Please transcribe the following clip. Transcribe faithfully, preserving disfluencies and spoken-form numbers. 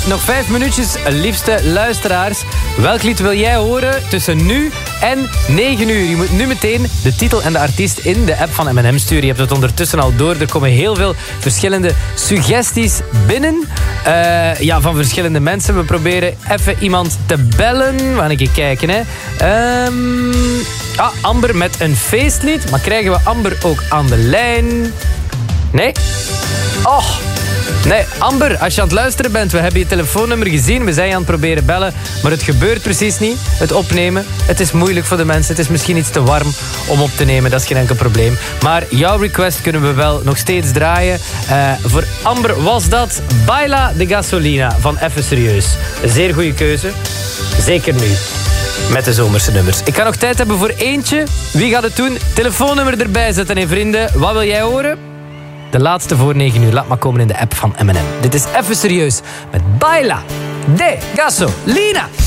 nog vijf minuutjes, liefste luisteraars. Welk lied wil jij horen tussen nu en negen uur? Je moet nu meteen de titel en de artiest in de app van M en M sturen. Je hebt het ondertussen al door. Er komen heel veel verschillende suggesties binnen. Uh, ja, van verschillende mensen. We proberen even iemand te bellen. We gaan even kijken, hè. Um, ah, Amber met een feestlied. Maar krijgen we Amber ook aan de lijn? Nee? Oh, nee, Amber, als je aan het luisteren bent, we hebben je telefoonnummer gezien, we zijn je aan het proberen bellen, maar het gebeurt precies niet, het opnemen. Het is moeilijk voor de mensen, het is misschien iets te warm om op te nemen, dat is geen enkel probleem. Maar jouw request kunnen we wel nog steeds draaien. Uh, voor Amber was dat Baila de Gasolina van Even Serieus. Een zeer goede keuze, zeker nu. Met de zomerse nummers. Ik ga nog tijd hebben voor eentje. Wie gaat het doen? Telefoonnummer erbij zetten, hè, vrienden. Wat wil jij horen? De laatste voor negen uur. Laat maar komen in de app van M en M. Dit is Even Serieus met Baila de Gasolina.